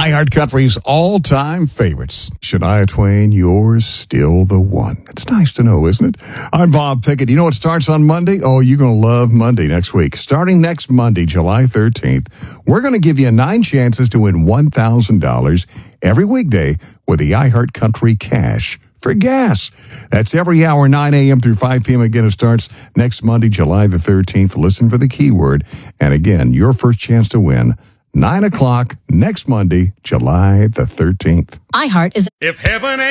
iHeart Country's all-time favorites. Shania Twain, yours still the one. It's nice to know, isn't it? I'm Bob Pickett. You know what starts on Monday? Oh, you're going to love Monday next week. Starting next Monday, July 13th, we're going to give you 9 chances to win $1,000 every weekday with the iHeart Country Cash for gas. That's every hour, 9 a.m. through 5 p.m. Again, it starts next Monday, July the 13th. Listen for the keyword. And again, your first chance to win, 9 o'clock next Monday, July the 13th. iHeart is... If heaven